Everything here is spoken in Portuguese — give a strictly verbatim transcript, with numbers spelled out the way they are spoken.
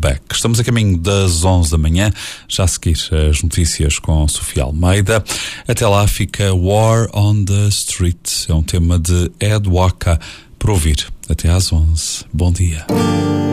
Back. Estamos a caminho das onze da manhã, já a seguir as notícias com Sofia Almeida. Até lá fica War on the Street, é um tema de Ed Waka para ouvir até às onze. Bom dia.